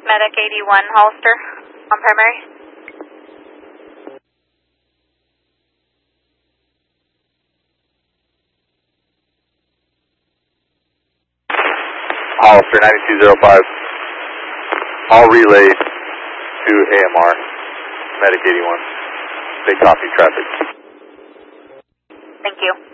Medic 81, Hollister, on primary. Hollister 9205. All relay to AMR, Medic 81. They copy traffic. Thank you.